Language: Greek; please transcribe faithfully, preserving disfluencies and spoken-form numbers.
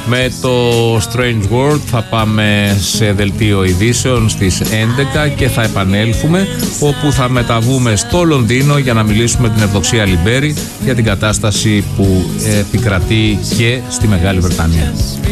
Με το Strange World θα πάμε σε δελτίο ειδήσεων στις έντεκα και θα επανέλθουμε, όπου θα μεταβούμε στο Λονδίνο για να μιλήσουμε με την Ευδοξία Λιμπέρη για την κατάσταση που επικρατεί και στη Μεγάλη Βρετανία.